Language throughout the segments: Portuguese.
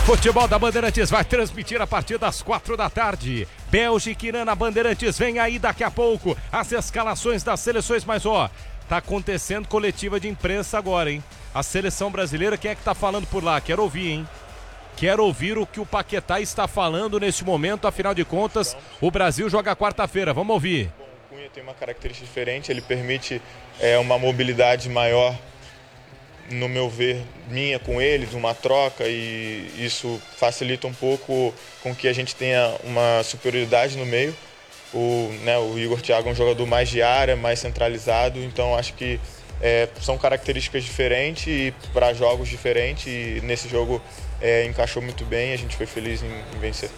Futebol da Bandeirantes vai transmitir a partir das 4 da tarde. Bélgica e Irã na Bandeirantes. Vem aí daqui a pouco as escalações das seleções. Mas tá acontecendo coletiva de imprensa agora, hein? A seleção brasileira, quem é que tá falando por lá? Quero ouvir, hein? Quero ouvir o que o Paquetá está falando neste momento. Afinal de contas, o Brasil joga quarta-feira. Vamos ouvir. Bom, o Cunha tem uma característica diferente. Ele permite uma mobilidade maior, no meu ver, minha com ele, de uma troca, e isso facilita um pouco com que a gente tenha uma superioridade no meio. O Igor Thiago é um jogador mais de área, mais centralizado, então acho que são características diferentes e para jogos diferentes, e nesse jogo encaixou muito bem e a gente foi feliz em vencer.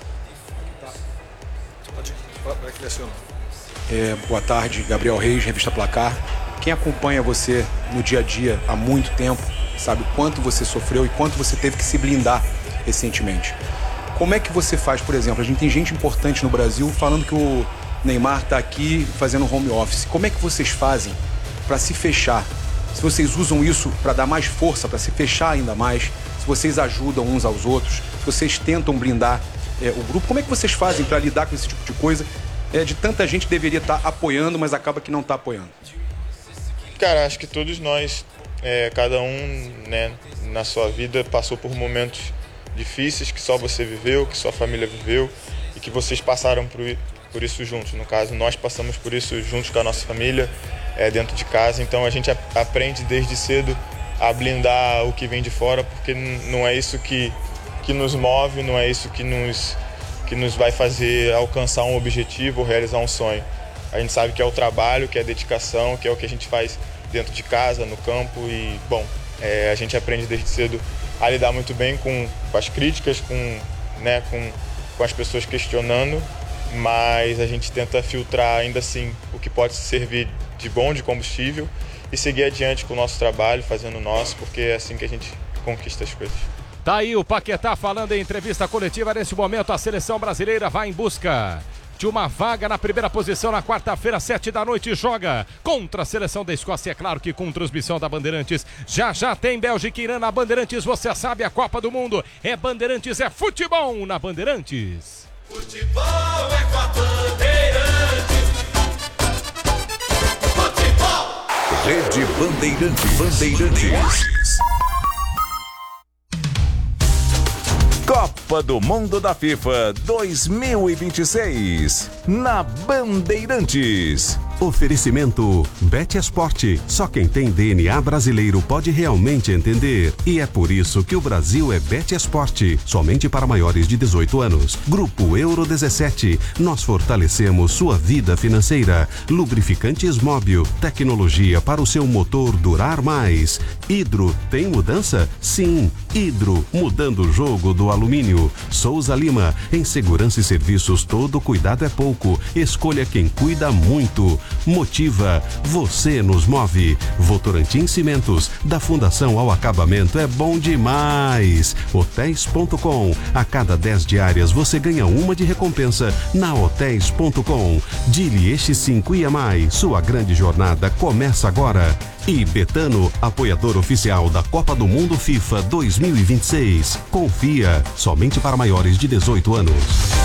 Boa tarde, Gabriel Reis, Revista Placar. Quem acompanha você no dia a dia há muito tempo sabe o quanto você sofreu e quanto você teve que se blindar recentemente. Como é que você faz, por exemplo, a gente tem gente importante no Brasil falando que o Neymar está aqui fazendo home office. Como é que vocês fazem para se fechar? Se vocês usam isso para dar mais força, para se fechar ainda mais, se vocês ajudam uns aos outros, se vocês tentam blindar o grupo, como é que vocês fazem para lidar com esse tipo de coisa? De tanta gente deveria estar apoiando, mas acaba que não está apoiando. Cara, acho que todos nós, cada um, na sua vida passou por momentos difíceis que só você viveu, que sua família viveu e que vocês passaram por isso juntos. No caso, nós passamos por isso juntos com a nossa família, dentro de casa. Então a gente aprende desde cedo a blindar o que vem de fora, porque não é isso que nos move, não é isso que nos vai fazer alcançar um objetivo ou realizar um sonho. A gente sabe que é o trabalho, que é a dedicação, que é o que a gente faz dentro de casa, no campo, e, a gente aprende desde cedo a lidar muito bem com as críticas, com as pessoas questionando, mas a gente tenta filtrar ainda assim o que pode servir de bom, de combustível, e seguir adiante com o nosso trabalho, fazendo o nosso, porque é assim que a gente conquista as coisas. Tá aí o Paquetá falando em entrevista coletiva. Nesse momento, a seleção brasileira vai em busca de uma vaga na primeira posição na quarta-feira, 7 da noite, joga contra a seleção da Escócia, é claro que com transmissão da Bandeirantes. Já tem Bélgica e Irã na Bandeirantes, você sabe, a Copa do Mundo é Bandeirantes, é futebol na Bandeirantes. Futebol é com a Bandeirantes. Futebol. Rede Bandeirantes. Copa do Mundo da FIFA 2026 na Bandeirantes. Oferecimento BetEsport. Só quem tem DNA brasileiro pode realmente entender. E é por isso que o Brasil é BetEsport. Somente para maiores de 18 anos. Grupo Euro 17. Nós fortalecemos sua vida financeira. Lubrificantes Móbil. Tecnologia para o seu motor durar mais. Hidro. Tem mudança? Sim. Hidro. Mudando o jogo do alumínio. Souza Lima. Em segurança e serviços, todo cuidado é pouco. Escolha quem cuida muito. Motiva, você nos move. Votorantim Cimentos, da fundação ao acabamento é bom demais. Hotéis.com, a cada 10 diárias você ganha uma de recompensa na Hotéis.com. Dili Este 5 e mais, sua grande jornada começa agora. E Betano, apoiador oficial da Copa do Mundo FIFA 2026. Confia, somente para maiores de 18 anos.